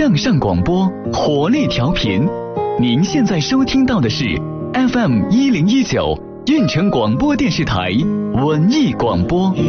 向上广播，活力调频。您现在收听到的是 FM1019 运城广播电视台文艺广播。